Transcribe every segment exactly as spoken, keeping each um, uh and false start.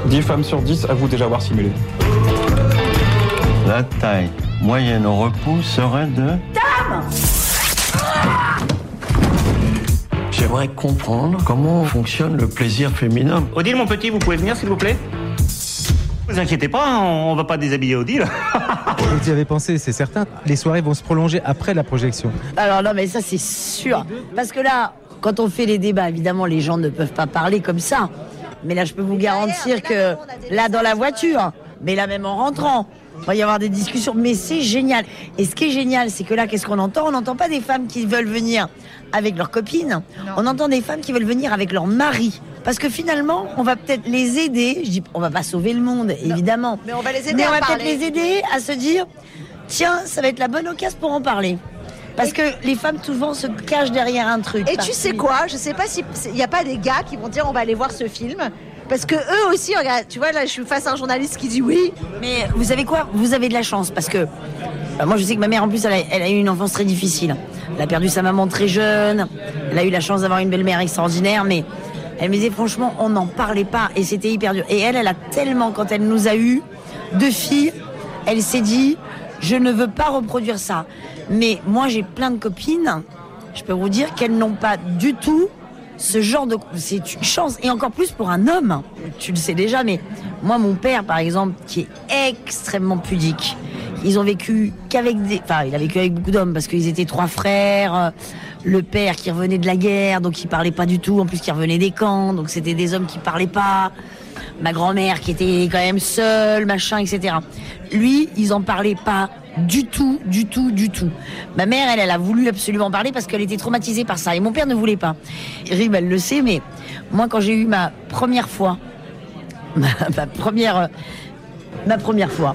dix femmes sur dix avouent déjà avoir simulé. La taille moyenne au repos serait de... Dame ! J'aimerais comprendre comment fonctionne le plaisir féminin. Odile, mon petit, vous pouvez venir, s'il vous plaît ? Vous inquiétez pas, on va pas déshabiller Odile. Vous y avez pensé, c'est certain. Les soirées vont se prolonger après la projection. Alors non, mais ça, c'est sûr. Parce que là, quand on fait les débats, évidemment, les gens ne peuvent pas parler comme ça. Mais là, je peux vous garantir que là, dans la voiture, mais là, même en rentrant, il va y avoir des discussions, mais c'est génial. Et ce qui est génial, c'est que là, qu'est-ce qu'on entend ? On n'entend pas des femmes qui veulent venir avec leurs copines. Non. On entend des femmes qui veulent venir avec leur mari. Parce que finalement, on va peut-être les aider. Je dis, on va pas sauver le monde, évidemment. Non. Mais on va les aider mais à on va parler. peut-être les aider à se dire, tiens, ça va être la bonne occasion pour en parler. Parce que les femmes, souvent, se cachent derrière un truc. Et tu sais quoi ? Je sais pas si il n'y a pas des gars qui vont dire on va aller voir ce film. Parce que eux aussi, regarde, tu vois, là, je suis face à un journaliste qui dit oui. Mais vous savez quoi ? Vous avez de la chance parce que euh, moi, je sais que ma mère, en plus, elle a, elle a eu une enfance très difficile. Elle a perdu sa maman très jeune. Elle a eu la chance d'avoir une belle-mère extraordinaire, mais elle me disait franchement, on n'en parlait pas et c'était hyper dur. Et elle, elle a tellement, quand elle nous a eu deux filles, elle s'est dit, je ne veux pas reproduire ça. Mais moi, j'ai plein de copines. Je peux vous dire qu'elles n'ont pas du tout ce genre de... C'est une chance. Et encore plus pour un homme. Tu le sais déjà, mais moi, mon père, par exemple, qui est extrêmement pudique, ils ont vécu qu'avec des... Enfin, il a vécu avec beaucoup d'hommes parce qu'ils étaient trois frères. Le père qui revenait de la guerre, donc il parlait pas du tout. En plus, qui revenait des camps, donc c'était des hommes qui parlaient pas. Ma grand-mère qui était quand même seule, machin, et cetera. Lui, ils en parlaient pas du tout, du tout, du tout. Ma mère, elle, elle a voulu absolument parler parce qu'elle était traumatisée par ça. Et mon père ne voulait pas. Rib, elle le sait, mais moi, quand j'ai eu ma première fois, ma, ma première, ma première fois,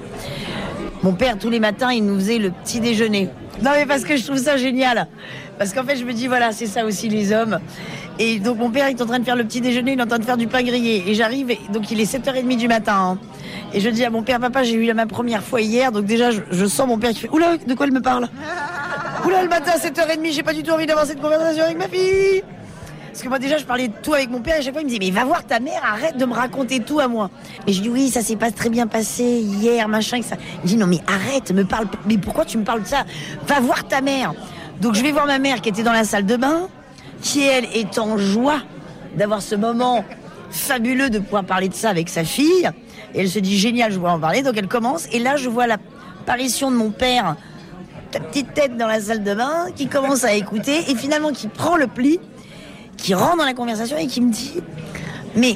mon père, tous les matins, il nous faisait le petit déjeuner. Non, mais parce que je trouve ça génial. Parce qu'en fait, je me dis, voilà, c'est ça aussi les hommes. Et donc, mon père, il est en train de faire le petit déjeuner, il est en train de faire du pain grillé. Et j'arrive, et donc il est sept heures trente du matin. Hein. Et je dis à mon père, papa, j'ai eu ma première fois hier, donc déjà, je, je sens mon père qui fait, oula, de quoi elle me parle ? Oula, le matin à sept heures trente, j'ai pas du tout envie d'avoir cette conversation avec ma fille. Parce que moi, déjà, je parlais de tout avec mon père, et à chaque fois, il me disait, mais va voir ta mère, arrête de me raconter tout à moi. Et je dis, oui, ça s'est pas très bien passé hier, machin, et ça. Il me dit, non, mais arrête, me parle, mais pourquoi tu me parles de ça ? Va voir ta mère. Donc, je vais voir ma mère qui était dans la salle de bain, qui, elle, est en joie d'avoir ce moment fabuleux de pouvoir parler de ça avec sa fille. Et elle se dit, génial, je voulais en parler. Donc, elle commence. Et là, je vois l'apparition de mon père, ta petite tête dans la salle de bain, qui commence à écouter et finalement qui prend le pli, qui rentre dans la conversation et qui me dit, mais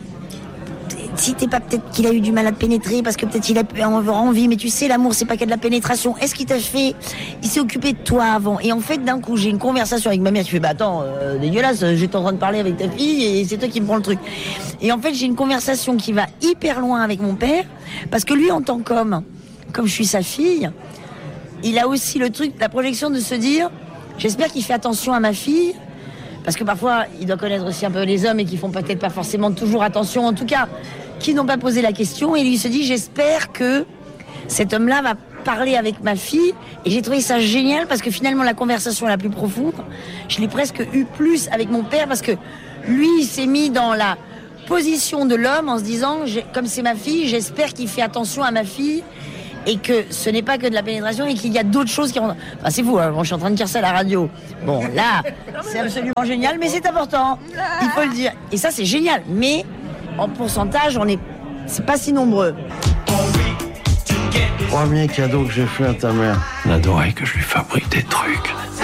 si t'es pas peut-être qu'il a eu du mal à te pénétrer parce que peut-être il a pu avoir envie, mais tu sais, l'amour c'est pas que de la pénétration. Est-ce qu'il t'a fait, il s'est occupé de toi avant? Et en fait, d'un coup, j'ai une conversation avec ma mère qui fait, bah attends, euh, dégueulasse, j'étais en train de parler avec ta fille et c'est toi qui me prends le truc. Et en fait, j'ai une conversation qui va hyper loin avec mon père parce que lui, en tant qu'homme, comme je suis sa fille, il a aussi le truc, la projection de se dire, j'espère qu'il fait attention à ma fille. Parce que parfois, il doit connaître aussi un peu les hommes et qui font peut-être pas forcément toujours attention, en tout cas, qui n'ont pas posé la question. Et lui se dit, j'espère que cet homme-là va parler avec ma fille. Et j'ai trouvé ça génial parce que finalement, la conversation la plus profonde, je l'ai presque eu plus avec mon père parce que lui, il s'est mis dans la position de l'homme en se disant, comme c'est ma fille, j'espère qu'il fait attention à ma fille. Et que ce n'est pas que de la pénétration et qu'il y a d'autres choses qui rentrent. Enfin, c'est fou, hein, bon, je suis en train de dire ça à la radio. Bon, là, c'est absolument génial, mais c'est important. Il faut le dire. Et ça, c'est génial. Mais en pourcentage, on est, c'est pas si nombreux. Premier cadeau que j'ai fait à ta mère. Elle adorait que je lui fabrique des trucs.